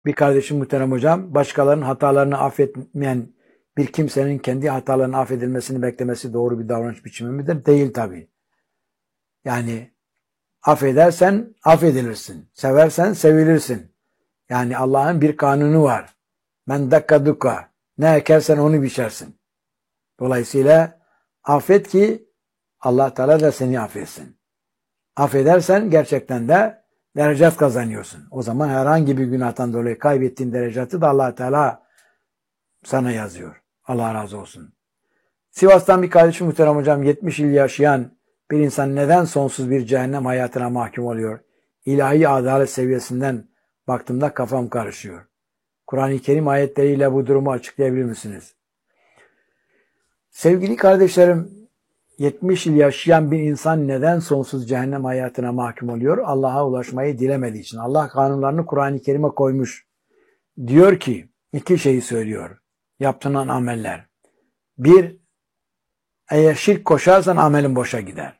bir kardeşim muhterem hocam, başkalarının hatalarını affetmeyen bir kimsenin kendi hatalarının affedilmesini beklemesi doğru bir davranış biçimi midir? Değil tabii. Yani affedersen affedilirsin. Seversen sevilirsin. Yani Allah'ın bir kanunu var. Men dakka dukka. Ne ekersen onu biçersin. Dolayısıyla affet ki Allah Teala da seni affetsin. Affedersen gerçekten de derecat kazanıyorsun. O zaman herhangi bir günahtan dolayı kaybettiğin derecatı da Allah Teala sana yazıyor. Allah razı olsun. Sivas'tan bir kardeşim muhterem hocam, 70 yıl yaşayan bir insan neden sonsuz bir cehennem hayatına mahkum oluyor? İlahi adalet seviyesinden baktığımda kafam karışıyor. Kur'an-ı Kerim ayetleriyle bu durumu açıklayabilir misiniz? Sevgili kardeşlerim, 70 yıl yaşayan bir insan neden sonsuz cehennem hayatına mahkum oluyor? Allah'a ulaşmayı dilemediği için. Allah kanunlarını Kur'an-ı Kerim'e koymuş. Diyor ki, iki şeyi söylüyor. Yaptığın ameller. Bir, eğer şirk koşarsan amelin boşa gider.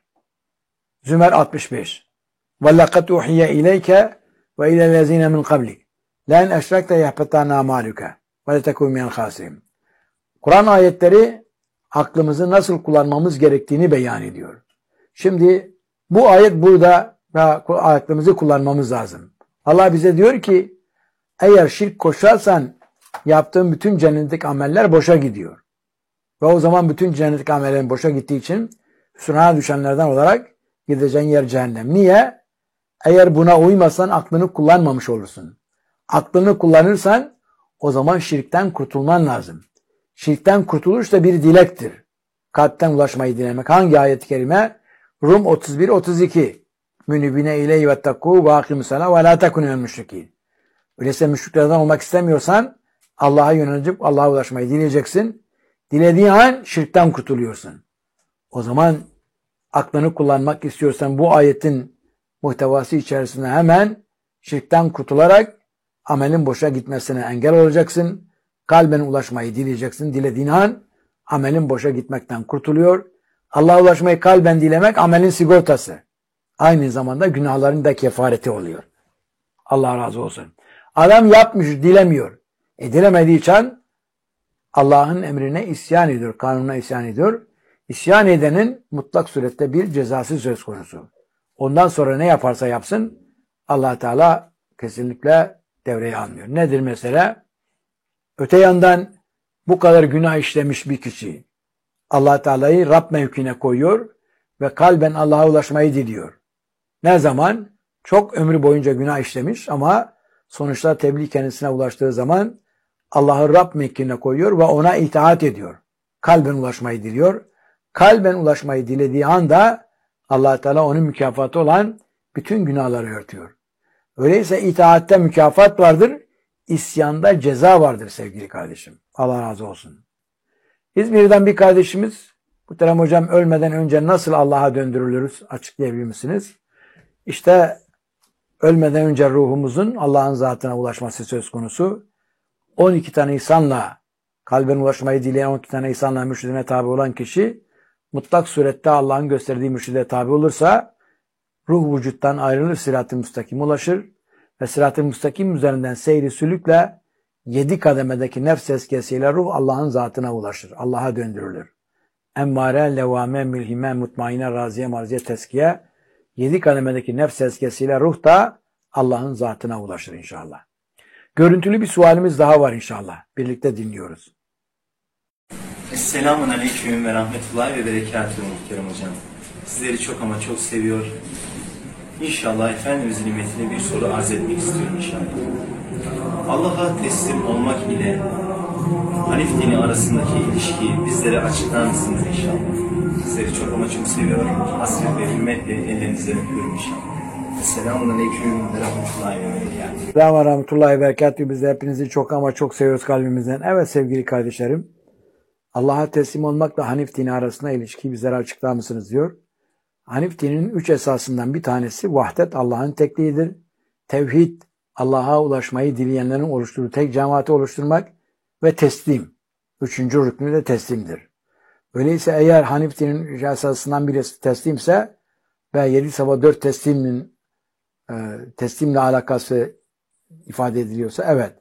Zümer 65. وَلَّقَدْ اُحِيَ اِلَيْكَ وَاِلَى الَّذ۪ينَ مِنْ قَبْلِكَ لَاِنْ اَشْرَكْتَ يَحْبَطَنَّ اَعْمَالُكَ وَلَتَكُنْ مِنَ الْخَاسِرِينَ. Kur'an ayetleri aklımızı nasıl kullanmamız gerektiğini beyan ediyor. Şimdi bu ayet burada ve aklımızı kullanmamız lazım. Allah bize diyor ki eğer şirk koşarsan yaptığın bütün cennetteki ameller boşa gidiyor. Ve o zaman bütün cennetteki amellerin boşa gittiği için hüsrana düşenlerden olarak gideceğin yer cehennem. Niye? Eğer buna uymasan aklını kullanmamış olursun. Aklını kullanırsan o zaman şirkten kurtulman lazım. Şirkten kurtuluş da bir dilektir. Kalpten ulaşmayı dilemek. Hangi ayet-i kerime? Rum 31-32. Münibine ileyhi vettakû ve akimussalâ ve lâ tekunû müşrikîn. Öyleyse müşriklerden olmak istemiyorsan Allah'a yönelip Allah'a ulaşmayı dileyeceksin. Dilediğin an şirkten kurtuluyorsun. O zaman aklını kullanmak istiyorsan bu ayetin muhtevası içerisinde hemen şirkten kurtularak amelin boşa gitmesine engel olacaksın. Kalben ulaşmayı dileyeceksin. Dilediğin an amelin boşa gitmekten kurtuluyor. Allah'a ulaşmayı kalben dilemek amelin sigortası. Aynı zamanda günahların da kefareti oluyor. Allah razı olsun. Adam yapmış, dilemiyor. Dilemediği için Allah'ın emrine isyan ediyor, kanununa isyan ediyor. İsyan edenin mutlak surette bir cezası söz konusu. Ondan sonra ne yaparsa yapsın Allah Teala kesinlikle devreye almıyor. Nedir mesela? Öte yandan bu kadar günah işlemiş bir kişi Allah Teala'yı Rab mevkine koyuyor ve kalben Allah'a ulaşmayı diliyor. Ne zaman? Çok ömrü boyunca günah işlemiş ama sonuçta tebliğ kendisine ulaştığı zaman Allah'ı Rab mevkine koyuyor ve ona itaat ediyor. Kalben ulaşmayı diliyor. Kalben ulaşmayı dilediği anda Allah Teala onun mükafatı olan bütün günahları örtüyor. Öyleyse itaatte mükafat vardır, isyanda ceza vardır sevgili kardeşim. Allah razı olsun. İzmir'den bir kardeşimiz, muhterem hocam, ölmeden önce nasıl Allah'a döndürülürüz açıklayabilir misiniz? İşte ölmeden önce ruhumuzun Allah'ın zatına ulaşması söz konusu. 12 tane ihsanla, kalben ulaşmayı dileyen 12 tane ihsanla mürşidine tabi olan kişi mutlak surette Allah'ın gösterdiği mürşide tabi olursa ruh vücuttan ayrılır, sırat-ı müstakim ulaşır ve sırat-ı müstakim üzerinden seyri sülükle 7 kademedeki nefs tezkiyesiyle ruh Allah'ın zatına ulaşır. Allah'a döndürülür. Emmare, levame, mülhime, mutmaine, raziye, marziye, tezkiye 7 kademedeki nefs tezkiyesiyle ruh da Allah'ın zatına ulaşır inşallah. Görüntülü bir sualimiz daha var inşallah. Birlikte dinliyoruz. Esselamun Aleyküm ve Rahmetullahi ve Berekatuhu muhterem hocam. Sizleri çok ama çok seviyor. İnşallah Efendimizin nimetine bir soru arz etmek istiyorum inşallah. Allah'a teslim olmak ile Hanif dini arasındaki ilişkiyi bizlere açıklar mısınız inşallah? Sizleri çok ama çok seviyorum. Hasret ve hürmetle ellerinizden öpüyorum inşallah. Esselamun Aleyküm ve Rahmetullahi ve Berekatuhu. Selamun ve Rahmetullahi ve Berekatuhu. Biz de hepinizi çok ama çok seviyoruz kalbimizden. Evet sevgili kardeşlerim, Allah'a teslim olmakla Hanif dini arasında ilişkiyi bizlere açıklar mısınız diyor. Hanif dininin 3 esasından bir tanesi vahdet, Allah'ın tekliğidir. Tevhid, Allah'a ulaşmayı dileyenlerin oluşturduğu tek cemaati oluşturmak ve teslim. 3. rüknü de teslimdir. Öyleyse eğer Hanif dininin 3 esasından birisi teslimse ve 7 sabah 4 teslimle alakası ifade ediliyorsa evet.